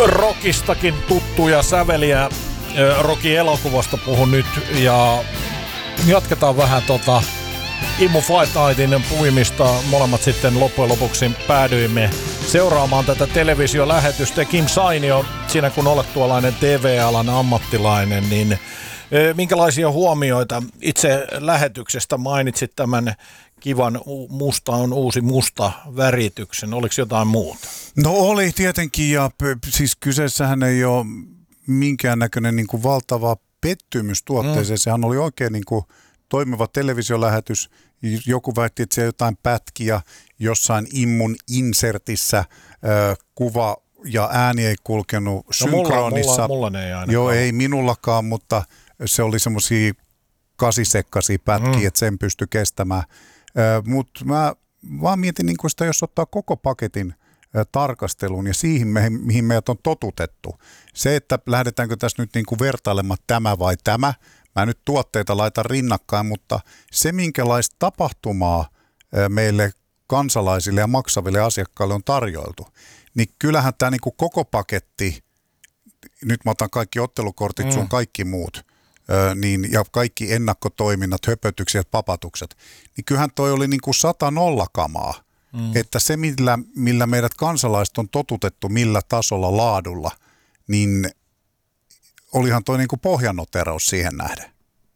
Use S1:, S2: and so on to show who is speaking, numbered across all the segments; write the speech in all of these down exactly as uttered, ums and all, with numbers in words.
S1: Rockistakin tuttuja säveliä. Rocky-elokuvasta puhun nyt ja jatketaan vähän tota Immu Fight Nightin puimista. Molemmat sitten loppujen lopuksi päädyimme seuraamaan tätä televisiolähetystä. Kim Sainio, siinä kun olet tuollainen T V-alan ammattilainen, niin minkälaisia huomioita itse lähetyksestä mainitsit tämän kivan musta on uusi musta värityksen? Oliko jotain muuta?
S2: No oli tietenkin, ja siis kyseessähän ei ole minkäännäköinen niin kuin valtava pettymys tuotteeseen. Mm. Sehän oli oikein niin kuin toimiva televisiolähetys. Joku väitti, että siellä jotain pätkiä jossain Immun insertissä äh, kuva ja ääni ei kulkenut synkronissa.
S1: No mulla, mulla, mulla ei ainakaan.
S2: Joo, ei minullakaan, mutta se oli semmoisia kasisekkaisia pätkiä, mm. että sen pystyi kestämään. Äh, mutta mä vaan mietin niin kuin sitä, jos ottaa koko paketin äh, tarkasteluun ja siihen, me, mihin meidät on totutettu. Se, että lähdetäänkö tässä nyt niin kuin vertailemaan tämä vai tämä. Mä en nyt tuotteita laita rinnakkain, mutta se, minkälaista tapahtumaa äh, meille kansalaisille ja maksaville asiakkaille on tarjoiltu, niin kyllähän tämä niin kuin koko paketti, nyt mä otan kaikki ottelukortit, mm. sun kaikki muut, Niin, ja kaikki ennakkotoiminnat, höpötykset, papatukset, niin kyllähän toi oli niin kuin sata nolla kamaa. Mm. Että se, millä, millä meidät kansalaiset on totutettu, millä tasolla, laadulla, niin olihan toi niin kuin pohjanoteraus siihen nähden.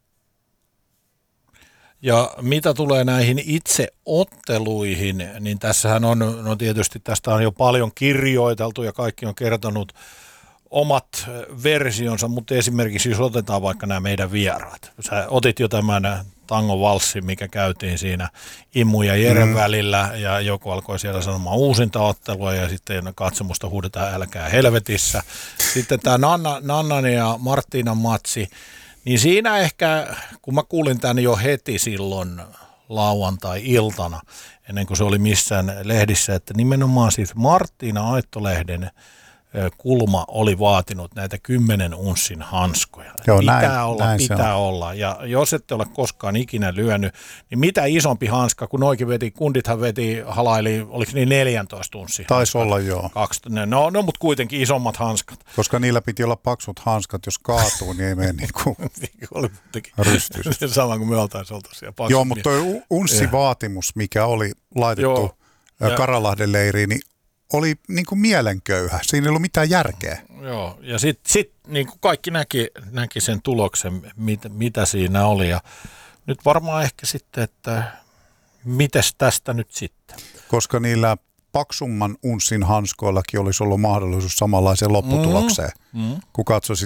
S1: Ja mitä tulee näihin itse otteluihin, niin tässähän on, no tietysti tästä on jo paljon kirjoiteltu ja kaikki on kertonut omat versionsa, mutta esimerkiksi jos otetaan vaikka nämä meidän vieraat. Sä otit jo tämän tangon valssin, mikä käytiin siinä Immu ja Jeren mm. välillä, ja joku alkoi siellä sanomaan uusinta ottelua, ja sitten katsomusta huudetaan älkää helvetissä. Sitten tämä Nanna, Nannan ja Marttiinan matsi, niin siinä ehkä, kun mä kuulin tämän jo heti silloin lauantai-iltana, ennen kuin se oli missään lehdissä, että nimenomaan siis Marttiina Aittolehden kulma oli vaatinut näitä kymmenen unssin hanskoja.
S2: Joo,
S1: pitää
S2: näin,
S1: olla,
S2: näin
S1: pitää olla. Ja jos ette ole koskaan ikinä lyönyt, niin mitä isompi hanska, kun oikein veti, kundithan veti, halaili, oliko niin neljätoista unssia?
S2: Taisi olla, joo.
S1: Kaksi, no, no, mutta kuitenkin isommat hanskat.
S2: Koska niillä piti olla paksut hanskat, jos kaatuu, niin ei mene niin kuin rystystä.
S1: Sama kuin me oltaisiin oltu siellä paksut.
S2: Joo, mutta tuo unssivaatimus, mikä oli laitettu joo. Karalahden leiriin, niin oli niin kuin mielenköyhä. Siinä ei ollut mitään järkeä.
S1: Joo, ja sitten sit, niin kuin kaikki näki, näki sen tuloksen, mit, mitä siinä oli. Ja nyt varmaan ehkä sitten, että mites tästä nyt sitten? Koska
S2: niillä paksumman unssin hanskoillakin olisi ollut mahdollisuus samanlaiseen lopputulokseen. Mm, mm. Kun katsoisi